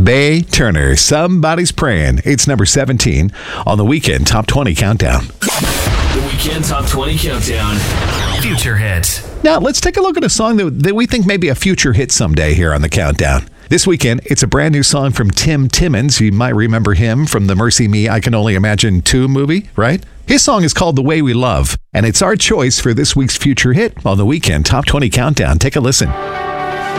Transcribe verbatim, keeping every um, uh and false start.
Bay Turner, Somebody's Praying. It's number seventeen on the Weekend Top twenty Countdown. The Weekend Top twenty Countdown. Future hit. Now, let's take a look at a song that, that we think may be a future hit someday here on the Countdown. This weekend, it's a brand new song from Tim Timmons. You might remember him from the Mercy Me, I Can Only Imagine two movie, right? His song is called The Way We Love, and it's our choice for this week's future hit on the Weekend Top twenty Countdown. Take a listen.